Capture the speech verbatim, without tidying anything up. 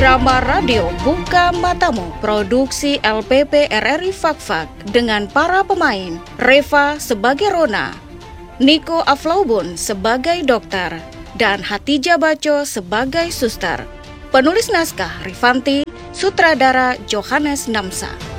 Drama radio Buka Matamu, produksi L P P R R I Fakfak dengan para pemain Reva sebagai Rona, Niko Aflaubun sebagai dokter, dan Hatijah Baco sebagai suster. Penulis naskah Rifanti, sutradara Johannes Namsa.